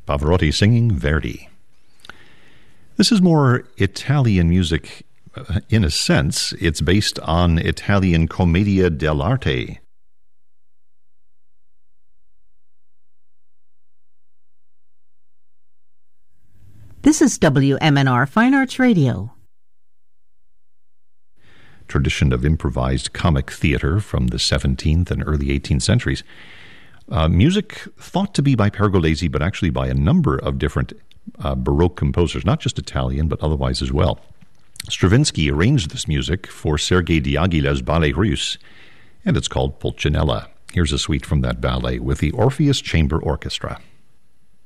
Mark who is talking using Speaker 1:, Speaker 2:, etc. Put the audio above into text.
Speaker 1: Pavarotti singing Verdi. This is more Italian music in a sense. It's based on Italian commedia dell'arte.
Speaker 2: This is WMNR Fine Arts Radio.
Speaker 1: Tradition of improvised comic theater from the 17th and early 18th centuries. Music thought to be by Pergolesi, but actually by a number of different Baroque composers, not just Italian, but otherwise as well. Stravinsky arranged this music for Sergei Diaghilev's Ballet Russe, and it's called Pulcinella. Here's a suite from that ballet with the Orpheus Chamber Orchestra.